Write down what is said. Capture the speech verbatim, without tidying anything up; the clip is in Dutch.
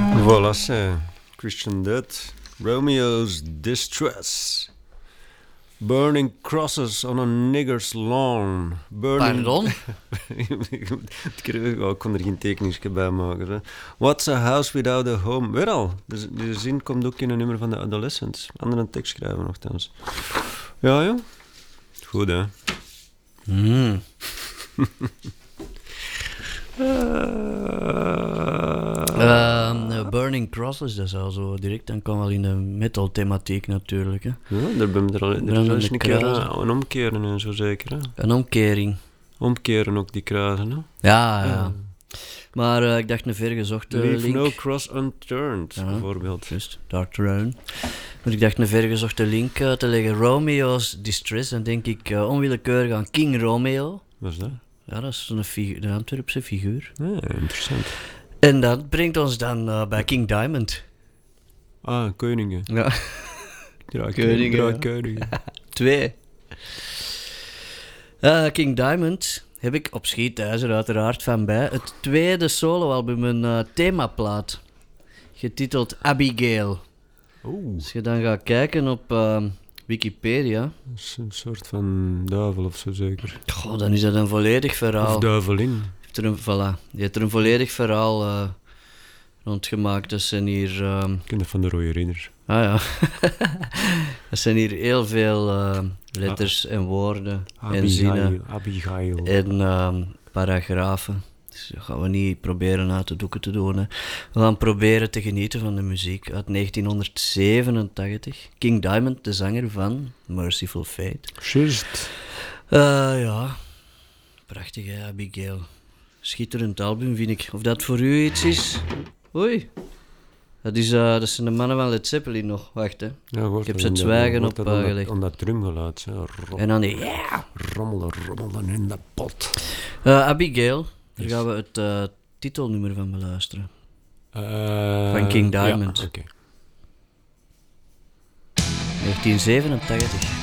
Voilà, c'est Christian Dead, Romeo's Distress. Burning crosses on a nigger's lawn. Burning... Pardon? Ik kon er geen tekeningsje bij maken. Hè. What's a house without a home? Weer al. De, de zin komt ook in een nummer van de Adolescents. Andere tekst schrijven nogthans. Ja, joh. Goed, hè. Mm. uh, Burning Crosses, dat zou zo direct, dan kan wel in de metal thematiek natuurlijk. Hè. Ja, daar ben je er al er is eens een keer uh, een omkeren en zo zeker. Hè. Een omkering. Omkeren ook die kruisen, hè. Ja, ja. ja. Maar uh, ik dacht een vergezochte Leave link. no cross unturned, ja, bijvoorbeeld. Juist, Dark Throne. Maar ik dacht een vergezochte link uh, te leggen. Romeo's Distress, dan denk ik uh, onwillekeurig aan King Romeo. Wat is dat? Ja, dat is een, figu- een Antwerpse figuur. Ja, interessant. En dat brengt ons dan uh, bij King Diamond. Ah, Koningen. Ja. Draak, Koningen. Draak, Koningen. Twee. Uh, King Diamond heb ik op Schietijzer uiteraard van bij. Het tweede soloalbum, een uh, themaplaat. Getiteld Abigail. Oeh. Als je dan gaat kijken op uh, Wikipedia... Dat is een soort van duivel of zo zeker. Goh, dan is dat een volledig verhaal. Of duivelin. Heeft er een, voilà. Je hebt er een volledig verhaal uh, rondgemaakt. Dat zijn hier... Uh... Ik ken dat van de Rode Ridder. Ah ja. Dat zijn hier heel veel uh, letters ah. en woorden Abigail, en zinnen. Abigail. En uh, paragrafen. Dus dat gaan we niet proberen uit de doeken te doen. Hè. We gaan proberen te genieten van de muziek uit negentien zevenentachtig. King Diamond, de zanger van Merciful Fate. Juist. Uh, ja, prachtig hè, Abigail. Schitterend album, vind ik. Of dat voor u iets is? Oei. Dat, is, uh, dat zijn de mannen van Led Zeppelin nog. Wacht, hè. Ja, ik heb ze het zwijgen op uh, gelegd. Om dat drumgeluid. Hè. Rom- en dan die... Yeah. Rommelen, rommelen in de pot. Uh, Abigail, daar yes. gaan we het uh, titelnummer van beluisteren. Uh, van King Diamond. Ja, okay. negentien zevenentachtig.